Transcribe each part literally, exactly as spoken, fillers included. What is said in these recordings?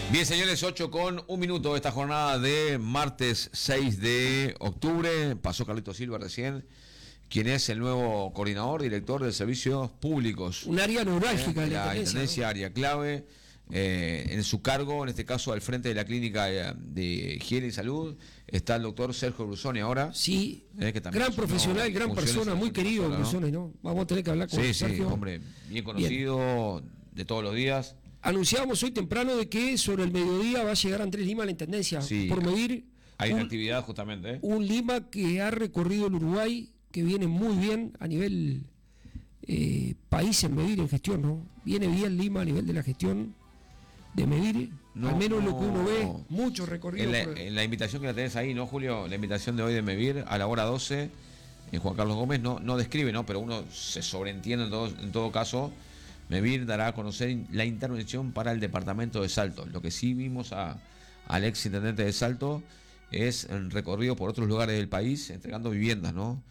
Bien, señores, ocho con un minuto esta jornada de martes seis de octubre. Pasó Carlito Silva recién, quien es el nuevo coordinador, director de servicios públicos. Un área neurálgica eh, de la, la intendencia, ¿no? Área clave. Eh, en su cargo, en este caso al frente de la clínica de higiene y salud, está el doctor Sergio Brusoni ahora. Sí, eh, que también gran profesional, gran persona, muy querido, ¿no? Brusoni, ¿no? Vamos a tener que hablar con sí, Sergio. Sí, hombre, bien conocido, bien. De todos los días. Anunciábamos hoy temprano de que sobre el mediodía va a llegar Andrés Lima a la intendencia, sí, por medir. Hay un, una actividad justamente. ¿eh? Un Lima que ha recorrido el Uruguay, que viene muy bien a nivel eh, país en medir en gestión, ¿no? Viene bien Lima a nivel de la gestión de medir, no, al menos no, lo que uno ve, no. mucho recorrido. En la, por... en la invitación que la tenés ahí, ¿no, Julio? La invitación de hoy de Mevir a la hora doce, en Juan Carlos Gómez, no, no describe, ¿no? Pero uno se sobreentiende en todo, en todo caso. Mevir dará a conocer la intervención para el departamento de Salto. Lo que sí vimos a, al ex intendente de Salto es el recorrido por otros lugares del país entregando viviendas, ¿no?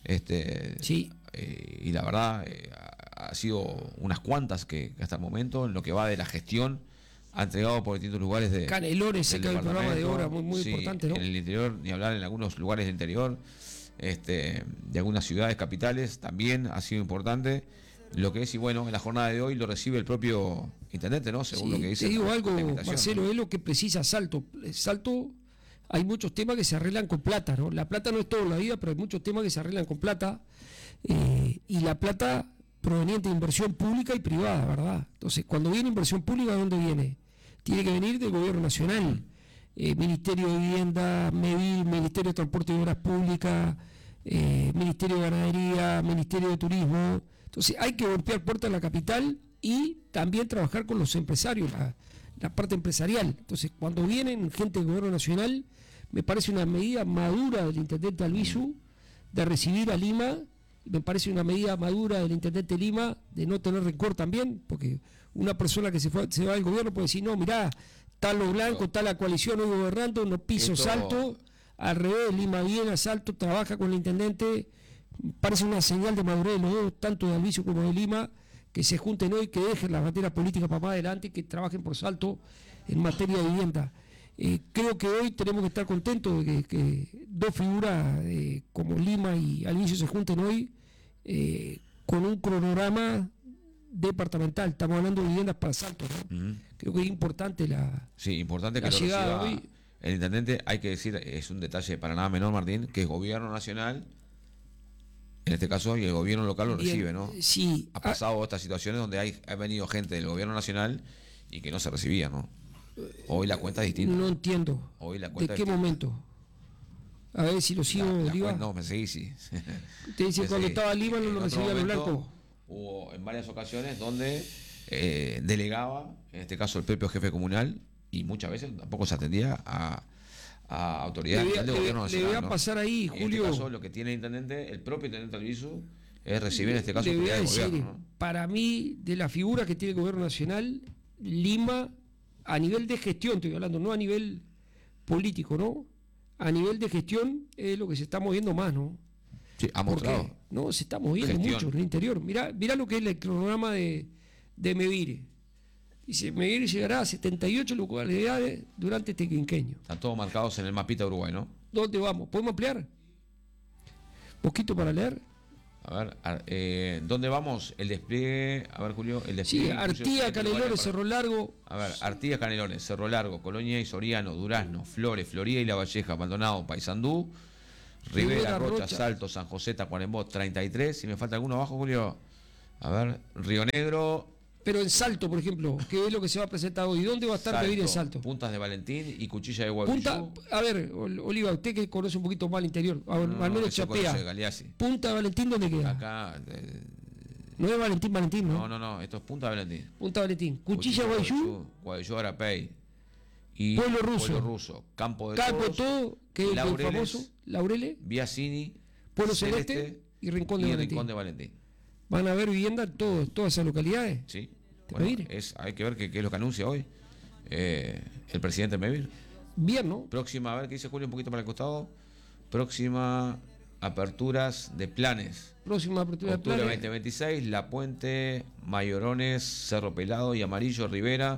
Este, sí. Eh, y la verdad, eh, ha, ha sido unas cuantas que, que hasta el momento, en lo que va de la gestión, ha entregado por distintos lugares de Canelones, sé que hay un programa de obra muy, muy sí, importante, ¿no? En el interior, ni hablar en algunos lugares del interior, este, de algunas ciudades capitales, también ha sido importante. Lo que es, y bueno, en la jornada de hoy lo recibe el propio intendente, ¿no? Según sí, lo que dice. Te digo algo, Marcelo, ¿no? Es lo que precisa Salto. Salto, hay muchos temas que se arreglan con plata, ¿no? La plata no es todo en la vida, pero hay muchos temas que se arreglan con plata. Eh, y la plata proveniente de inversión pública y privada, ¿verdad? Entonces, cuando viene inversión pública, ¿de dónde viene? Tiene que venir del gobierno nacional. Eh, Ministerio de Vivienda, MEVIL, Ministerio de Transporte y Obras Públicas, eh, Ministerio de Ganadería, Ministerio de Turismo. Entonces hay que golpear puertas en la capital y también trabajar con los empresarios, la, la parte empresarial. Entonces cuando vienen gente del gobierno nacional, me parece una medida madura del intendente Albizu de recibir a Lima, me parece una medida madura del intendente Lima de no tener rencor también, porque una persona que se, fue, se va del gobierno puede decir, no, mirá, está lo blanco, está la coalición hoy gobernando, no piso Esto... Salto, al revés, Lima viene a Salto, trabaja con el intendente. Parece una señal de madurez de los dos, tanto de Albizu como de Lima, que se junten hoy, que dejen las banderas políticas para más adelante y que trabajen por Salto en materia de vivienda. Eh, creo que hoy tenemos que estar contentos de que, que dos figuras eh, como Lima y Albizu se junten hoy eh, con un cronograma departamental. Estamos hablando de viviendas para Salto, ¿no? Uh-huh. Creo que es importante la Sí, importante la que llegada lo reciba hoy. El intendente, hay que decir, es un detalle para nada menor, Martín, que es gobierno nacional. En este caso, y el gobierno local lo Bien, recibe, ¿no? Sí. Ha pasado ah, estas situaciones donde hay, ha venido gente del gobierno nacional y que no se recibía, ¿no? Hoy la cuenta es distinta. No entiendo. Hoy la cuenta ¿De qué es momento? A ver si lo sigo, la, la Oliva. Cuenta, no, me seguí, sí. Te dice, cuando estaba Lima no lo recibía los blancos. Hubo en varias ocasiones donde eh, delegaba, en este caso el propio jefe comunal, y muchas veces tampoco se atendía a... a autoridades del gobierno nacional. Le voy a ¿no? pasar ahí, Julio. En este caso, lo que tiene el intendente, el propio intendente Albizu, es recibir en este caso le voy a decir, gobierno, ¿no? Para mí, de la figura que tiene el gobierno nacional, Lima, a nivel de gestión, estoy hablando, no a nivel político, ¿no? A nivel de gestión es lo que se está moviendo más, ¿no? Sí, ha mostrado. Porque, no, se está moviendo gestión. mucho en el interior. Mirá, mirá lo que es el cronograma de, de Mevir. Dice, Mevir llegará a setenta y ocho localidades durante este quinquenio. Están todos marcados en el mapita Uruguay, ¿no? ¿Dónde vamos? ¿Podemos ampliar? ¿Poquito para leer? A ver, eh, ¿dónde vamos? El despliegue, a ver, Julio, el despliegue. Sí, Artigas, Canelones, Cerro Largo. A ver, Artigas, Canelones, Cerro Largo, Colonia y Soriano, Durazno, Flores, Florida y La Valleja, Maldonado, Paysandú, Rivera, Rivera Rocha, Rocha, Salto, San José, Tacuarembó, treinta y tres. Si me falta alguno abajo, Julio. A ver, Río Negro. Pero en Salto, por ejemplo, ¿qué es lo que se va a presentar hoy? ¿Dónde va a estar Salto, Mevir en Salto? Puntas de Valentín y Cuchilla de Guayú. Punta, a ver, Oliva, usted que conoce un poquito más el interior, a ver, no, al menos no, chapea. Punta de Valentín, ¿dónde queda? Acá. Eh, no es Valentín, Valentín, ¿no? No, no, no, esto es Punta de Valentín. Punta de Valentín. Cuchilla de Guayú. Guayú, Arapey. Y Pueblo Ruso. Pueblo Ruso. Campo de Campo Todos, todo, que es Laureles, el famoso. Laureles. Viacini. Pueblo Celeste, Celeste y Rincón de y Valentín. Rincón de Valentín. Van a haber vivienda en todo, todas esas localidades. Sí. Bueno, es, hay que ver qué, qué es lo que anuncia hoy eh, el presidente Mevir. Bien, ¿no? Próxima, a ver qué dice Julio, un poquito para el costado. Próxima aperturas de planes. Próxima apertura Octubre de planes. veinte veintiséis, La Puente, Mayorones, Cerro Pelado y Amarillo, Rivera,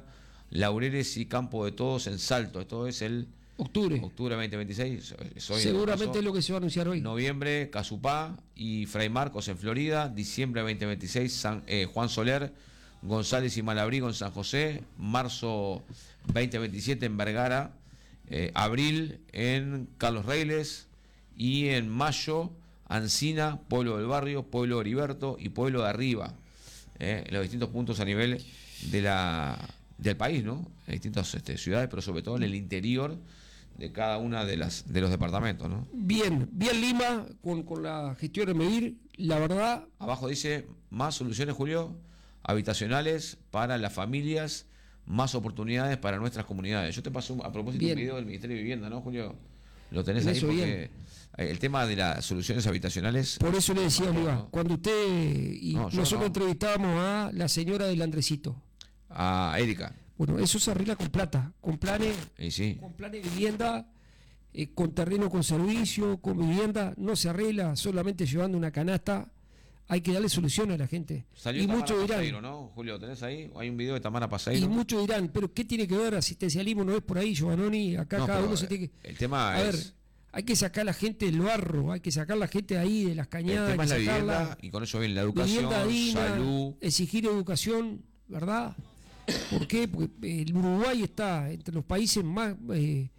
Laureles y Campo de Todos en Salto. Esto es el octubre. Octubre veinte veintiséis. Soy Seguramente es lo que se va a anunciar hoy. Noviembre, Casupá y Fray Marcos en Florida. Diciembre veinte veintiséis, San, eh, Juan Soler, González y Malabrigo en San José. Marzo veinte veintisiete en Vergara. Eh, abril en Carlos Reiles. Y en mayo, Ancina, Pueblo del Barrio, Pueblo de Heriberto y Pueblo de Arriba. Eh, en los distintos puntos a nivel de la del país, ¿no? En distintas este, ciudades, pero sobre todo en el interior de cada una de las de los departamentos, ¿no? Bien, bien Lima, con, con la gestión de Medir, la verdad... Abajo dice, más soluciones, Julio, habitacionales para las familias, más oportunidades para nuestras comunidades. Yo te paso a propósito bien. un video del Ministerio de Vivienda, ¿no, Julio? Lo tenés en ahí porque bien. El tema de las soluciones habitacionales... Por eso le decía, amiga, ¿no? Cuando usted y no, nosotros no. entrevistábamos a la señora del Andresito. A Erika. Bueno, eso se arregla con plata, con planes, y sí. con planes de vivienda, eh, con terreno con servicio, con vivienda. No se arregla solamente llevando una canasta. Hay que darle solución a la gente. Salió y muchos dirán, Paseiro, ¿no, Julio? ¿Tenés ahí? Hay un video de Tamara Paseiro. Y muchos dirán, pero ¿qué tiene que ver? Asistencialismo no es por ahí, Giovannoni. Acá no, cada uno se tiene que... El tema a es... ver, hay que sacar a la gente del barro, hay que sacar a la gente ahí de las cañadas. El tema hay que es la sacarla, vivienda, y con eso viene la educación, digna, salud. Exigir educación, ¿verdad? ¿Por qué? Porque el Uruguay está entre los países más, eh,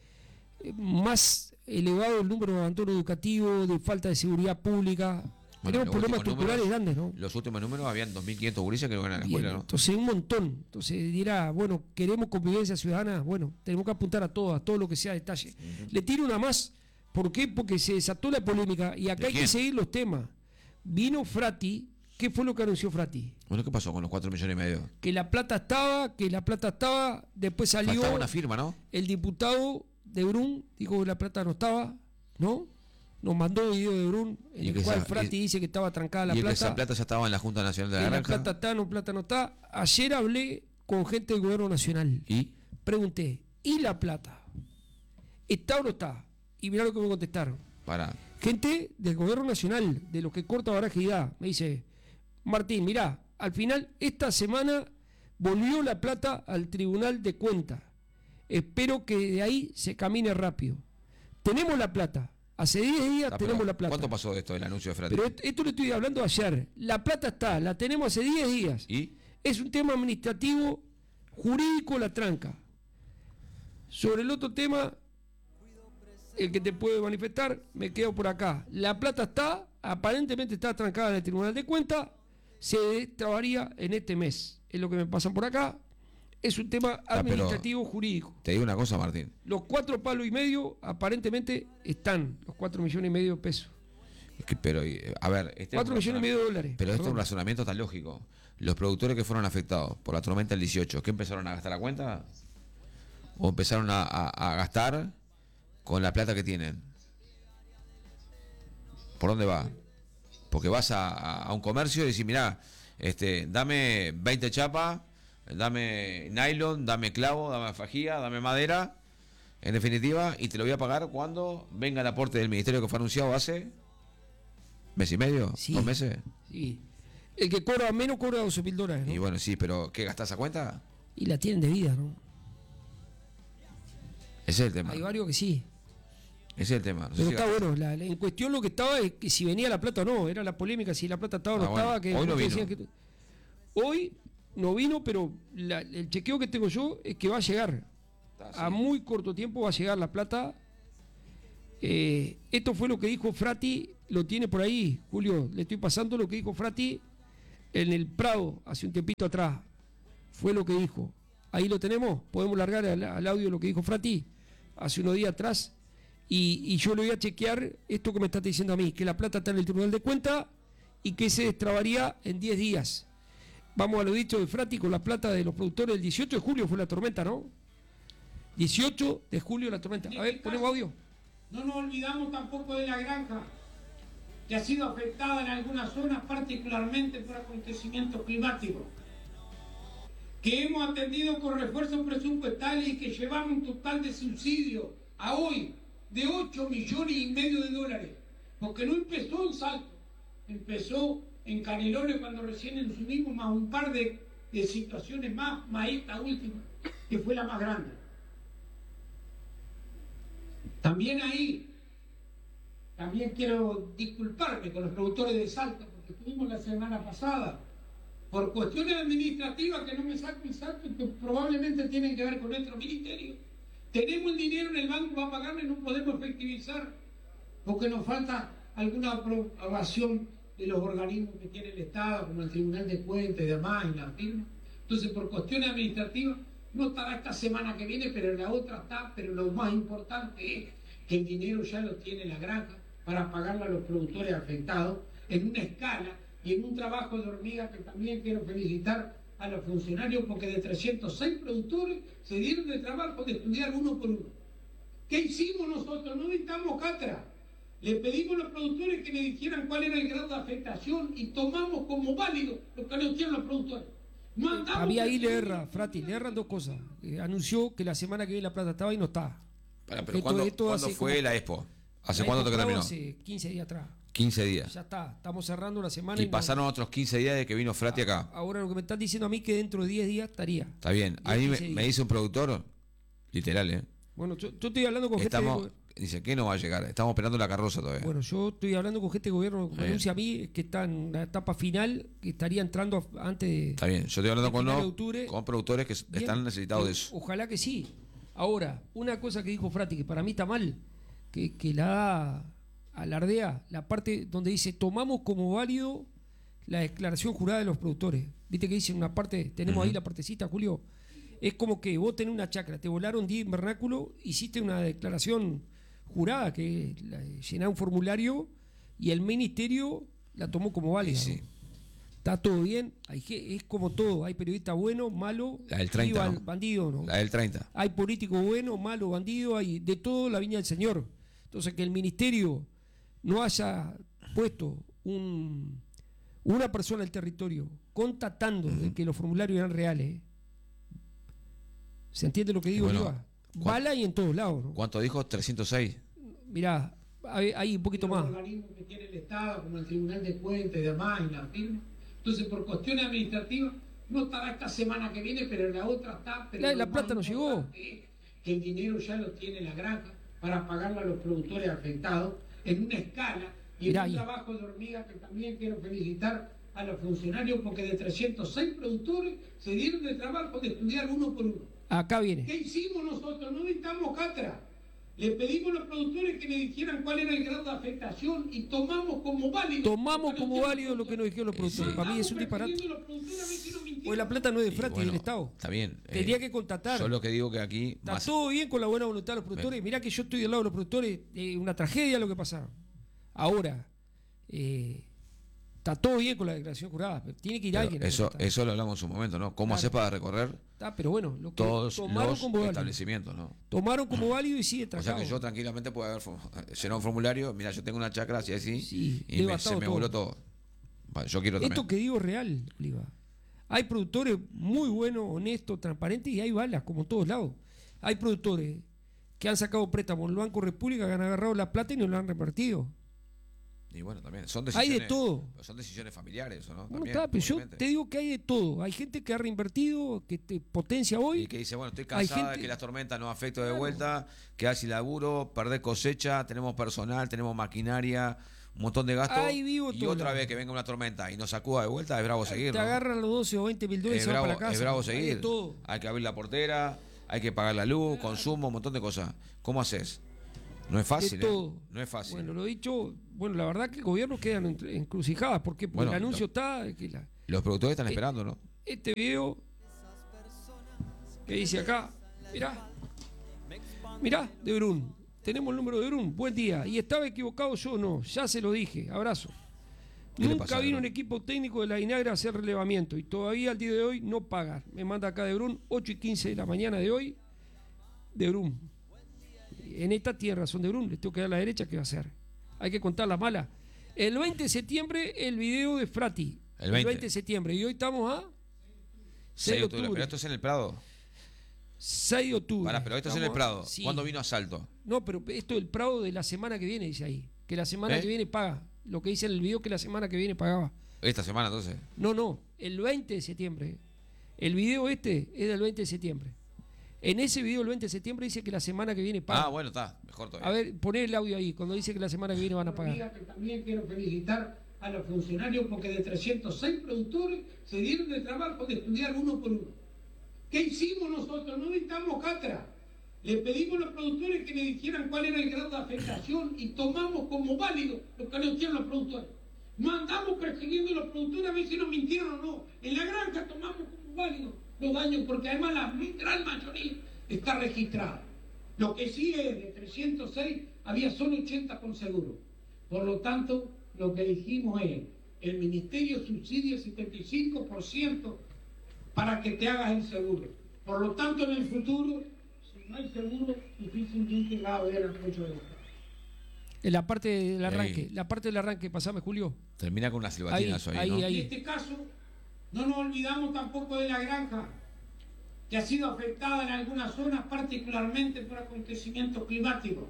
más elevado el número de abandono educativo, de falta de seguridad pública. Bueno, tenemos problemas estructurales números, grandes, ¿no? Los últimos números habían dos mil quinientos gurises que no van a la escuela, ¿no? Entonces, un montón. Entonces dirá, bueno, queremos convivencia ciudadana. Bueno, tenemos que apuntar a todo, a todo lo que sea detalle. Uh-huh. Le tiro una más. ¿Por qué? Porque se desató la polémica y acá hay que seguir los temas. Vino Frati. ¿Qué fue lo que anunció Frati? Bueno, ¿qué pasó con los cuatro millones y medio? Que la plata estaba, que la plata estaba, después salió... Faltaba una firma, ¿no? El diputado de Brun dijo que la plata no estaba, ¿no? Nos mandó video de Brun, en el cual esa, Frati y, dice que estaba trancada la y plata. Y que esa plata ya estaba en la Junta Nacional de la Granja. La plata está, no, plata no está. Ayer hablé con gente del Gobierno Nacional. ¿Y? Pregunté, ¿y la plata? ¿Está o no está? Y mirá lo que me contestaron. Para. Gente del Gobierno Nacional, de los que corta baraje y da, me dice... Martín, mirá, al final esta semana volvió la plata al Tribunal de Cuentas. Espero que de ahí se camine rápido. Tenemos la plata. Hace diez días ah, tenemos la plata. ¿Cuánto pasó de esto, el anuncio de Frati? Pero esto, esto lo estoy hablando ayer. La plata está, la tenemos hace diez días. ¿Y? Es un tema administrativo, jurídico, la tranca. Sobre el otro tema, el que te puede manifestar, me quedo por acá. La plata está, aparentemente está trancada en el Tribunal de Cuentas. Se destrabaría en este mes. Es lo que me pasan por acá. Es un tema administrativo, ah, jurídico. Te digo una cosa, Martín. Los cuatro palos y medio aparentemente están. Los cuatro millones y medio de pesos. Es que, pero, a ver... Este cuatro millones y medio de dólares. Pero este es un razonamiento tan lógico. Los productores que fueron afectados por la tormenta del dieciocho, ¿qué empezaron a gastar a cuenta? ¿O empezaron a, a, a gastar con la plata que tienen? ¿Por dónde va? Porque vas a, a un comercio y decís, mirá, este, dame veinte chapas, dame nylon, dame clavo, dame fajía, dame madera, en definitiva, y te lo voy a pagar cuando venga el aporte del ministerio que fue anunciado hace mes y medio, sí, dos meses. Sí. El que cobra menos cobra doce mil dólares, ¿no? Y bueno, sí, pero ¿qué gastás a cuenta? Y la tienen de vida, ¿no? Ese es el tema. Hay varios que sí. Ese es el tema. No pero sé está si bueno, la, la, en cuestión lo que estaba es que si venía la plata o no, era la polémica si la plata estaba o no ah, bueno. estaba. Que hoy no vino. Que, hoy no vino, pero la, el chequeo que tengo yo es que va a llegar. Ah, sí. A muy corto tiempo va a llegar la plata. Eh, esto fue lo que dijo Frati, lo tiene por ahí, Julio, le estoy pasando lo que dijo Frati en el Prado hace un tiempito atrás. Fue lo que dijo. Ahí lo tenemos, podemos largar al, al audio lo que dijo Frati hace unos días atrás. Y, y yo le voy a chequear esto que me estás diciendo a mí, que la plata está en el Tribunal de Cuentas y que se destrabaría en diez días. Vamos a lo dicho de Frati con la plata de los productores. El dieciocho de julio fue la tormenta, ¿no? dieciocho de julio la tormenta. A ver, ponemos audio. No nos olvidamos tampoco de la granja, que ha sido afectada en algunas zonas, particularmente por acontecimientos climáticos, que hemos atendido con refuerzos presupuestales y que llevamos un total de subsidio a hoy de ocho millones y medio de dólares, porque no empezó en Salto, empezó en Canelones cuando recién subimos, más un par de, de situaciones más, más esta última. que fue la más grande. También ahí, también quiero disculparme con los productores de Salta, porque tuvimos la semana pasada, por cuestiones administrativas que no me saco el salto y que probablemente tienen que ver con nuestro ministerio. Tenemos el dinero en el banco para pagarle, no podemos efectivizar, porque nos falta alguna aprobación de los organismos que tiene el Estado, como el Tribunal de Cuentas y demás, y la firma. Entonces, por cuestiones administrativas, no estará esta semana que viene, pero la otra está. Pero lo más importante es que el dinero ya lo tiene la granja para pagarle a los productores afectados en una escala y en un trabajo de hormiga que también quiero felicitar a los funcionarios, porque de trescientos seis productores se dieron de trabajo de estudiar uno por uno. ¿Qué hicimos nosotros? No dictamos cátedra. Le pedimos a los productores que le dijeran cuál era el grado de afectación y tomamos como válido lo que nos dijeron los productores. No andamos. Había ahí le erra, Frati, le erran dos cosas. Eh, anunció que la semana que viene La Plata estaba y no está. Para, pero Esto- ¿cuándo, esto ¿cuándo hace fue como- la Expo? ¿Hace La cuánto hemos que terminó? comprado Hace quince días atrás. quince días. Ya está, estamos cerrando la semana. Y no- pasaron otros quince días de que vino Frati acá. Ahora lo que me están diciendo a mí que dentro de diez días estaría. Está bien. diez, Ahí me, quince me días. dice un productor, literal, ¿eh? Bueno, yo, yo estoy hablando con Estamos, gente de, dice, ¿qué no va a llegar? Estamos esperando la carroza todavía. bueno, yo estoy hablando con gente de gobierno que me Bien. anuncia a mí que está en la etapa final, que estaría entrando a- antes de. Está bien. Yo estoy hablando a con, final de no, octubre. con productores que Bien. están necesitados de Eh, eso. Ojalá que sí. Ahora, una cosa que dijo Frati, que para mí está mal, que, que la da, alardea, la parte donde dice, tomamos como válido la declaración jurada de los productores. Viste que dice una parte, tenemos Ujú. ahí la partecita, Julio. Es como que vos tenés una chacra, te volaron diez invernáculos, hiciste una declaración jurada, que la, llenás un formulario y el ministerio la tomó como válida. Sí, sí. ¿no? Está todo bien, hay, ge- es como todo, hay periodista bueno, malo, La del y treinta, ban- ¿no? bandido, ¿no? La del treinta. Hay político bueno, malo, bandido, hay de todo la viña del Señor. Entonces, que el ministerio no haya puesto un, una persona al territorio constatando de que los formularios eran reales. ¿Se entiende lo que digo, Bueno, Oliva? ¿cuán- Bala y en todos lados, ¿no? ¿Cuánto dijo? trescientos seis. Mirá, hay, hay un poquito los más. organismos que tiene el Estado, como el Tribunal de Cuentas y demás, y la firma. Entonces, por cuestiones administrativas, no estará esta semana que viene, pero la otra está. Pero La- lo la más plata no llegó. importante es que el dinero ya lo tiene la granja para pagarle a los productores afectados en una escala y Mirá en un ahí. trabajo de hormiga que también quiero felicitar a los funcionarios, porque de trescientos seis productores se dieron de trabajo de estudiar uno por uno. Acá viene. ¿Qué hicimos nosotros? No dictamos cátedra. Le pedimos a los productores que le dijeran cuál era el grado de afectación y tomamos como válido. Tomamos lo que como nos válido lo que nos dijeron los Sí, productores. sí. Para mí es un Estamos disparate. persiguiendo a los productores a ver si nos mintieron. Pues la plata no es de Y Frati, es bueno, del Estado. Está bien. Tendría eh, que contratar. Yo lo que digo que aquí. Está Más, todo bien con la buena voluntad de los productores. Mirá que yo estoy del lado de los productores. Eh, una tragedia lo que pasa. Ahora, eh, está todo bien con la declaración jurada. Pero tiene que ir pero alguien. a eso, contratar. eso lo hablamos en su momento, ¿no? ¿Cómo Claro. hacer para recorrer Está, pero bueno, lo que todos tomaron los como válido. establecimientos, ¿no? Tomaron como válido y sigue O sea tratado. que yo tranquilamente puedo haber fu- llenado un formulario. Mira, yo tengo una chacra así, así. Sí, y me, devastado se me todo. voló todo. Bueno, yo quiero también. Esto que digo es real, Oliva. Hay productores muy buenos, honestos, transparentes y hay balas, como en todos lados. Hay productores que han sacado préstamos en el Banco República, que han agarrado la plata y no la han repartido. Y bueno, también. Son Hay decisiones, de todo. pero son decisiones familiares, ¿o ¿no? Bueno, También, está, pero yo obviamente. te digo que hay de todo. Hay gente que ha reinvertido, que te potencia hoy. Y que dice, bueno, estoy Hay cansada de gente- que las tormentas nos afecten de Claro. vuelta, que sin laburo, perder cosecha, tenemos personal, tenemos maquinaria, un montón de gastos. Ahí vivo y todo otra lado. vez que venga una tormenta y nos sacuda de vuelta, es bravo seguir, te ¿no? agarran los doce o veinte mil dólares y Es se van bravo, para la casa. es bravo Hay de seguir. todo. Hay que abrir la portera, hay que pagar la luz, consumo, un montón de cosas. ¿Cómo haces? No es fácil, de ¿eh? todo. No es fácil. Bueno, lo dicho, bueno, la verdad que el gobierno queda en encrucijadas. ¿Por qué? Porque Bueno, el anuncio lo- está. Que la- Los productores están Eh, esperando, ¿no? este video que dice acá, mirá, mirá, de Brun, tenemos el número de Brun, buen día, y estaba equivocado yo, no, ya se lo dije, abrazo. ¿Qué le Nunca pasa, vino Brun? un equipo técnico de la INAGRA a hacer relevamiento y todavía al día de hoy no pagan. Me manda acá de Brun, ocho y quince de la mañana de hoy, de Brun. En esta tiene razón de Brun, le tengo que dar a la derecha, ¿qué va a hacer? Hay que contar la mala. El veinte de septiembre, el video de Frati. El veinte. de septiembre, y hoy estamos a seis de octubre. octubre. Pero esto es en el Prado. seis de octubre. Pará, pero esto es en el Estamos- Prado. sí. ¿Cuándo vino Asalto? No, pero esto es el Prado de la semana que viene, dice ahí. Que la semana ¿Eh? que viene paga. Lo que dice en el video que la semana que viene pagaba. Esta semana, entonces. No, no, el veinte de septiembre. El video este es del veinte de septiembre. En ese video el veinte de septiembre dice que la semana que viene pagan. Ah, bueno, está, mejor todavía. A ver, poné el audio ahí, cuando dice que la semana que viene van a pagar. También quiero felicitar a los funcionarios porque de trescientos seis productores se dieron el trabajo de estudiar uno por uno. ¿Qué hicimos nosotros? No necesitamos cátedra. Le pedimos a los productores que le dijeran cuál era el grado de afectación y tomamos como válido lo que nos dijeron los productores. No andamos persiguiendo a los productores a ver si nos mintieron o no. En la granja tomamos como válido los daños porque además la gran mayoría está registrada. Lo que sí es de trescientos seis había solo ochenta con seguro. Por lo tanto, lo que dijimos es, el ministerio subsidia el setenta y cinco por ciento para que te hagas el seguro. Por lo tanto, en el futuro, si no hay seguro, difícilmente va a haber mucho de esto. En la parte del arranque, ahí. la parte del arranque, pasame, Julio. Termina con una silbatina eso ahí, ahí, ¿no? ahí. En este caso, no nos olvidamos tampoco de la granja, que ha sido afectada en algunas zonas, particularmente por acontecimientos climáticos,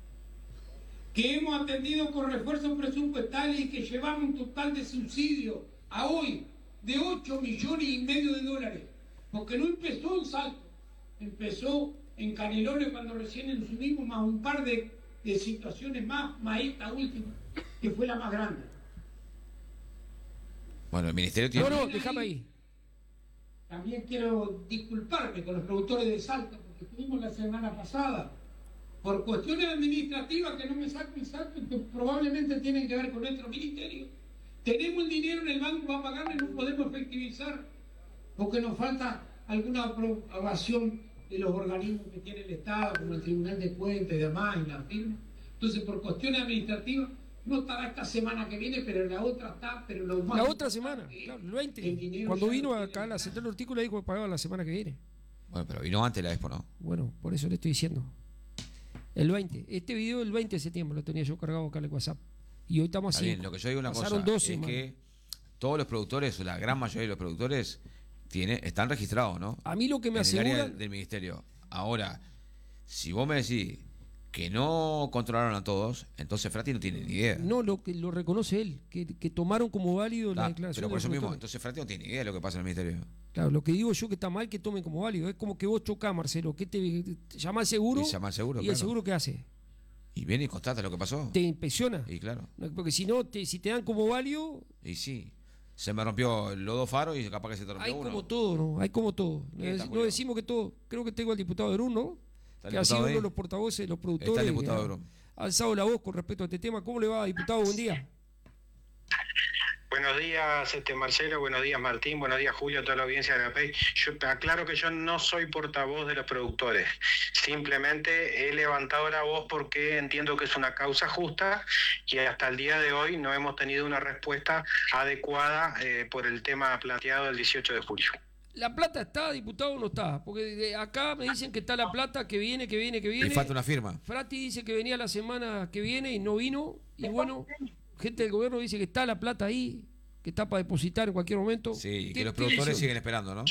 que hemos atendido con refuerzos presupuestales y que llevamos un total de subsidio a hoy de ocho millones y medio de dólares, porque no empezó en Salto, empezó en Canelones cuando recién subimos, más un par de, de situaciones más, más esta última, que fue la más grande. Bueno, el ministerio tiene... No, no, déjame ahí. También quiero disculparme con los productores de Salto, porque estuvimos la semana pasada, por cuestiones administrativas que no me saco el salto, que probablemente tienen que ver con nuestro ministerio. Tenemos el dinero en el banco para pagarle, no podemos efectivizar, porque nos falta alguna aprobación de los organismos que tiene el Estado, como el Tribunal de Cuentas y demás, y la firma. Entonces, por cuestiones administrativas, no estará esta semana que viene, pero la otra está, pero lo más... La otra semana, claro, el veinte. El Cuando vino acá a la central hortícola dijo que pagaba la semana que viene. Bueno, pero vino antes la Expo, ¿no? Bueno, por eso le estoy diciendo. El veinte. Este video el veinte de septiembre lo tenía yo cargado acá en el WhatsApp. Y hoy estamos Está así. bien, lo que yo digo una Pasaron cosa, doce, es man. que todos los productores, o la gran mayoría de los productores, tiene, están registrados, ¿no? A mí lo que me en el área aseguran... del ministerio. Ahora, si vos me decís que no controlaron a todos, entonces Frati no tiene ni idea. No, lo que lo reconoce él, que, que tomaron como válido la Ah, declaración. pero por de eso los mismo, productores. entonces Frati no tiene ni idea de lo que pasa en el ministerio. Claro, lo que digo yo que está mal que tomen como válido. Es como que vos chocás, Marcelo, que te, te llama al seguro. Y llama al seguro, ¿Y claro. el seguro qué hace? Y viene y constata lo que pasó. Te inspecciona. Y claro. No, porque si no, te, si te dan como válido, Y sí. Se me rompió los dos faros y capaz que se te rompió hay uno. como todo, ¿no? Hay como todo. ¿Qué está, No Julio? decimos que todo. Creo que tengo al diputado de Brun, ¿no? ¿Está el Que ha sido diputado uno ahí? de los portavoces de los productores. Está el diputado que de ha Brun. alzado la voz con respecto a este tema. ¿Cómo le va, diputado? Buen día. Buenos días, este Marcelo, buenos días Martín, buenos días Julio, toda la audiencia de la P E I. Yo aclaro que yo no soy portavoz de los productores, simplemente he levantado la voz porque entiendo que es una causa justa y hasta el día de hoy no hemos tenido una respuesta adecuada eh, por el tema planteado el dieciocho de julio. ¿La plata está, diputado, o no está? Porque de acá me dicen que está la plata, que viene, que viene, que viene. Le falta una firma. Frati dice que venía la semana que viene y no vino. Y bueno, gente del gobierno dice que está la plata ahí, que está para depositar en cualquier momento. Sí, y ¿Qué- que los qué productores hizo? siguen esperando, ¿no? Yo,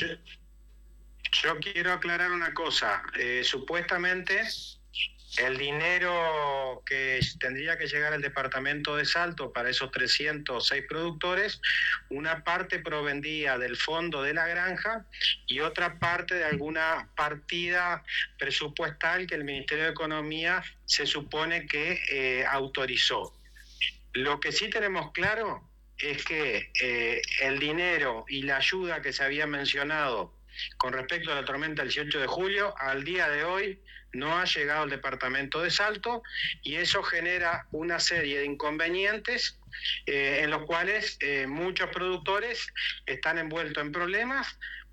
yo quiero aclarar una cosa, eh, supuestamente el dinero que tendría que llegar al departamento de Salto para esos trescientos seis productores, una parte provendría del fondo de la granja y otra parte de alguna partida presupuestal que el Ministerio de Economía se supone que eh, autorizó. Lo que sí tenemos claro es que eh, el dinero y la ayuda que se había mencionado con respecto a la tormenta del dieciocho de julio, al día de hoy no ha llegado al departamento de Salto y eso genera una serie de inconvenientes eh, en los cuales eh, muchos productores están envueltos en problemas